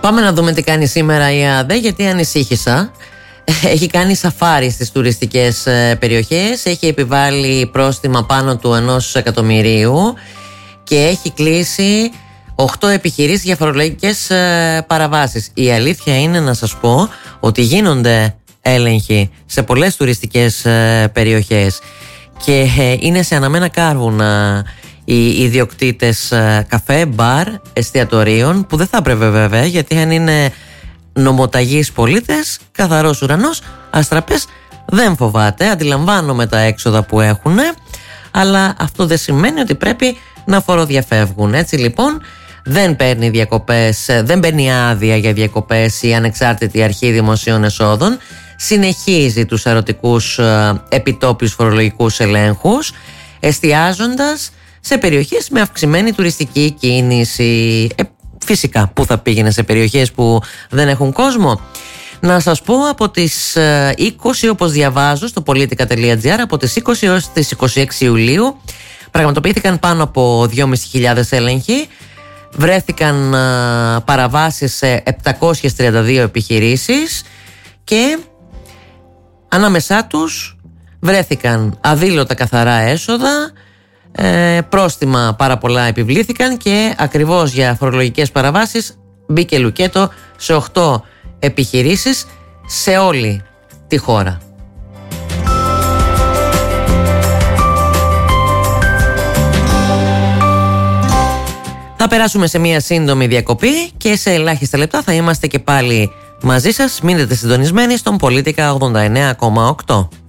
Πάμε να δούμε τι κάνει σήμερα η ΑΔΕ, γιατί ανησύχησα. Έχει κάνει σαφάρι στις τουριστικές περιοχές, έχει επιβάλει πρόστιμα πάνω του 1 εκατομμυρίου και έχει κλείσει 8 επιχειρήσεις για φορολογικές παραβάσεις. Η αλήθεια είναι να σας πω ότι γίνονται έλεγχοι σε πολλές τουριστικές περιοχές και είναι σε αναμένα κάρβουνα οι ιδιοκτήτες καφέ, μπαρ, εστιατορίων, που δεν θα έπρεπε βέβαια, γιατί αν είναι νομοταγείς πολίτες, καθαρός ουρανός, αστραπές, δεν φοβάται. Αντιλαμβάνομαι τα έξοδα που έχουν, αλλά αυτό δεν σημαίνει ότι πρέπει να φοροδιαφεύγουν. Έτσι λοιπόν δεν παίρνει διακοπές, δεν παίρνει άδεια για διακοπές η ανεξάρτητη αρχή δημοσίων εσόδων. Συνεχίζει τους ερωτικούς επιτόπιους φορολογικούς ελέγχους, εστιάζοντας σε περιοχές με αυξημένη τουριστική κίνηση. Φυσικά, πού θα πήγαινε, σε περιοχές που δεν έχουν κόσμο? Να σας πω, από τις 20, όπως διαβάζω στο politica.gr, από τις 20 έως τις 26 Ιουλίου πραγματοποιήθηκαν πάνω από 2.500 έλεγχοι. Βρέθηκαν παραβάσεις σε 732 επιχειρήσεις και ανάμεσά τους βρέθηκαν αδήλωτα καθαρά έσοδα, πρόστιμα πάρα πολλά επιβλήθηκαν και ακριβώς για φορολογικές παραβάσεις μπήκε λουκέτο σε 8 επιχειρήσεις σε όλη τη χώρα. Θα περάσουμε σε μια σύντομη διακοπή και σε ελάχιστα λεπτά θα είμαστε και πάλι μαζί σας. Μείνετε συντονισμένοι στον Πολίτικα 89,8.